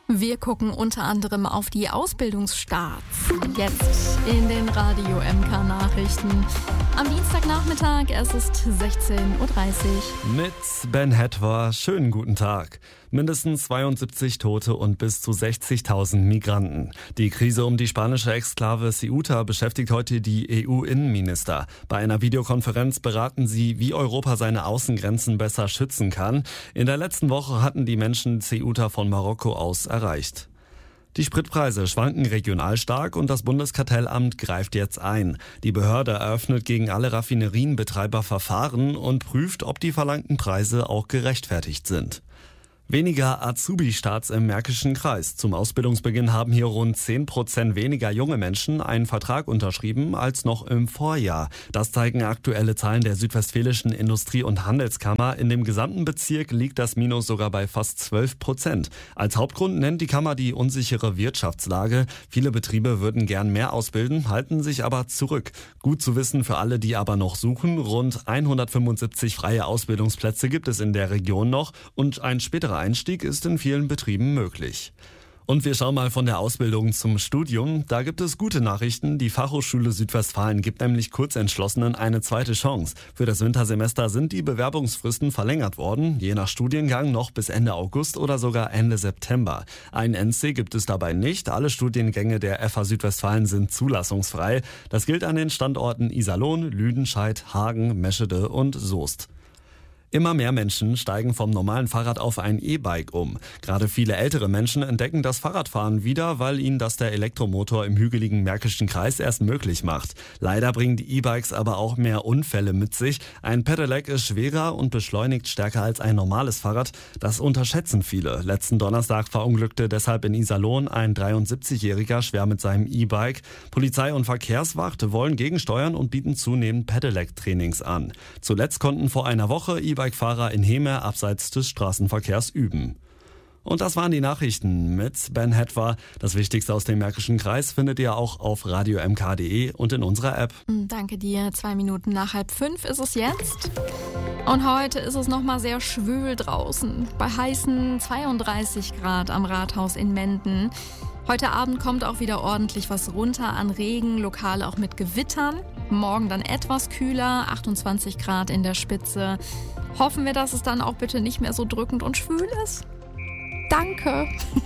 Wir gucken unter anderem auf die Ausbildungsstarts. Jetzt in den Radio MK Nachrichten. Am Dienstagnachmittag, es ist 16.30 Uhr. Mit Ben Hetwer, schönen guten Tag. Mindestens 72 Tote und bis zu 60.000 Migranten. Die Krise um die spanische Exklave Ceuta beschäftigt heute die EU-Innenminister. Bei einer Videokonferenz beraten sie, wie Europa seine Außengrenzen besser schützen kann. In der letzten Woche hatten die Menschen Ceuta von Marokko aus erreicht. Die Spritpreise schwanken regional stark und das Bundeskartellamt greift jetzt ein. Die Behörde eröffnet gegen alle Raffinerienbetreiber Verfahren und prüft, ob die verlangten Preise auch gerechtfertigt sind. Weniger Azubi-Starts im Märkischen Kreis. Zum Ausbildungsbeginn haben hier rund 10% weniger junge Menschen einen Vertrag unterschrieben als noch im Vorjahr. Das zeigen aktuelle Zahlen der Südwestfälischen Industrie- und Handelskammer. In dem gesamten Bezirk liegt das Minus sogar bei fast 12%. Als Hauptgrund nennt die Kammer die unsichere Wirtschaftslage. Viele Betriebe würden gern mehr ausbilden, halten sich aber zurück. Gut zu wissen für alle, die aber noch suchen. Rund 175 freie Ausbildungsplätze gibt es in der Region noch und ein späterer Einstieg ist in vielen Betrieben möglich. Und wir schauen mal von der Ausbildung zum Studium. Da gibt es gute Nachrichten. Die Fachhochschule Südwestfalen gibt nämlich Kurzentschlossenen eine zweite Chance. Für das Wintersemester sind die Bewerbungsfristen verlängert worden, je nach Studiengang noch bis Ende August oder sogar Ende September. Ein NC gibt es dabei nicht. Alle Studiengänge der FH Südwestfalen sind zulassungsfrei. Das gilt an den Standorten Iserlohn, Lüdenscheid, Hagen, Meschede und Soest. Immer mehr Menschen steigen vom normalen Fahrrad auf ein E-Bike um. Gerade viele ältere Menschen entdecken das Fahrradfahren wieder, weil ihnen das der Elektromotor im hügeligen Märkischen Kreis erst möglich macht. Leider bringen die E-Bikes aber auch mehr Unfälle mit sich. Ein Pedelec ist schwerer und beschleunigt stärker als ein normales Fahrrad. Das unterschätzen viele. Letzten Donnerstag verunglückte deshalb in Iserlohn ein 73-Jähriger schwer mit seinem E-Bike. Polizei und Verkehrswacht wollen gegensteuern und bieten zunehmend Pedelec-Trainings an. Zuletzt konnten vor einer Woche E-Bike-Fahrer in Hemer abseits des Straßenverkehrs üben. Und das waren die Nachrichten mit Ben Hetwer. Das Wichtigste aus dem Märkischen Kreis findet ihr auch auf radiomk.de und in unserer App. Danke dir. 2 Minuten nach 4:30 ist es jetzt. Und heute ist es nochmal sehr schwül draußen. Bei heißen 32 Grad am Rathaus in Menden. Heute Abend kommt auch wieder ordentlich was runter an Regen, lokal auch mit Gewittern. Morgen dann etwas kühler, 28 Grad in der Spitze. Hoffen wir, dass es dann auch bitte nicht mehr so drückend und schwül ist. Danke.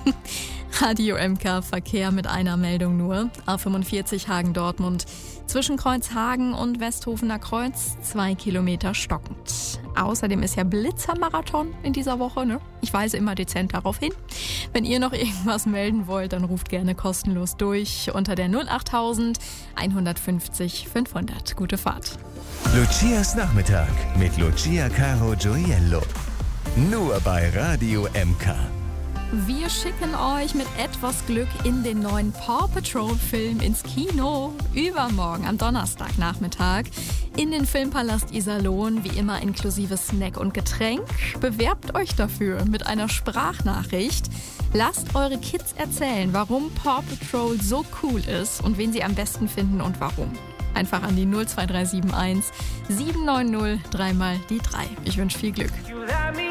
Radio MK Verkehr mit einer Meldung nur. A45 Hagen-Dortmund. Zwischen Kreuzhagen und Westhofener Kreuz 2 Kilometer stockend. Außerdem ist ja Blitzermarathon in dieser Woche, ne? Ich weise immer dezent darauf hin. Wenn ihr noch irgendwas melden wollt, dann ruft gerne kostenlos durch unter der 08000 150 500. Gute Fahrt. Lucias Nachmittag mit Lucia Caro Gioiello. Nur bei Radio MK. Wir schicken euch mit etwas Glück in den neuen Paw Patrol Film ins Kino. Übermorgen am Donnerstagnachmittag in den Filmpalast Iserlohn, wie immer inklusive Snack und Getränk. Bewerbt euch dafür mit einer Sprachnachricht. Lasst eure Kids erzählen, warum Paw Patrol so cool ist und wen sie am besten finden und warum. Einfach an die 02371 790 3 mal die 3. Ich wünsche viel Glück.